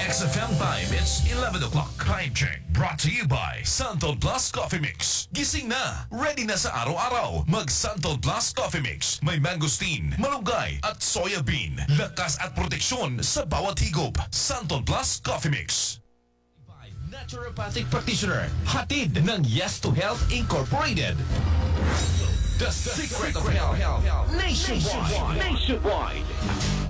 XFM time, it's 11 o'clock. Time check brought to you by Santol Plus Coffee Mix. Gising na, ready na sa araw-araw. Mag Santol Plus Coffee Mix. May mangosteen, malunggay at soya bean. Lakas at proteksyon sa bawat higop. Santol Plus Coffee Mix. Naturopathic practitioner. Hatid ng Yes to Health Incorporated. The secret of health. Nationwide.